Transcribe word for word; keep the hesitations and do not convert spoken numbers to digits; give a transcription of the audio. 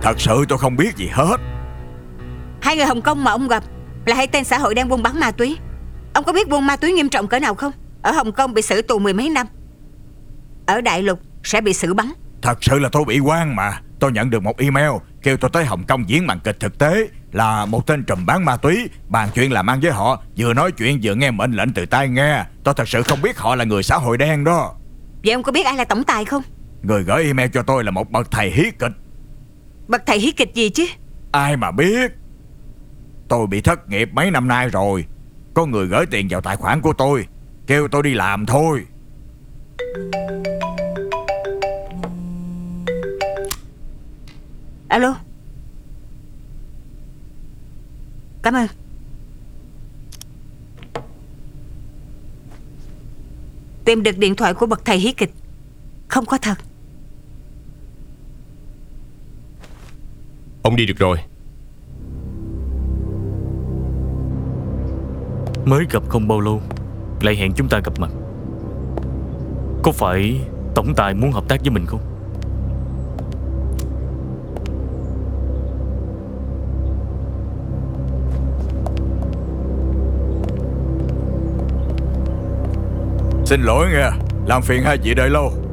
Thật sự tôi không biết gì hết. Hai người Hồng Kông mà ông gặp là hai tên xã hội đang buôn bán ma túy. Ông có biết buôn ma túy nghiêm trọng cỡ nào không? Ở Hồng Kông bị xử tù mười mấy năm, ở Đại Lục sẽ bị xử bắn. Thật sự là tôi bị oan mà. Tôi nhận được một email kêu tôi tới Hồng Kông diễn màn kịch thực tế, là một tên trùm bán ma túy, bàn chuyện làm ăn với họ, vừa nói chuyện vừa nghe mệnh lệnh từ tai nghe. Tôi thật sự không biết họ là người xã hội đen đó. Vậy ông có biết ai là tổng tài không? Người gửi email cho tôi là một bậc thầy hí kịch. Bậc thầy hí kịch gì chứ? Ai mà biết. Tôi bị thất nghiệp mấy năm nay rồi. Có người gửi tiền vào tài khoản của tôi, kêu tôi đi làm thôi. Alo. Cảm ơn. Tìm được điện thoại của bậc thầy hí kịch. Không có thật. Ông đi được rồi. Mới gặp không bao lâu lại hẹn chúng ta gặp mặt. Có phải tổng tài muốn hợp tác với mình không? Xin lỗi nghe, làm phiền hai chị đợi lâu.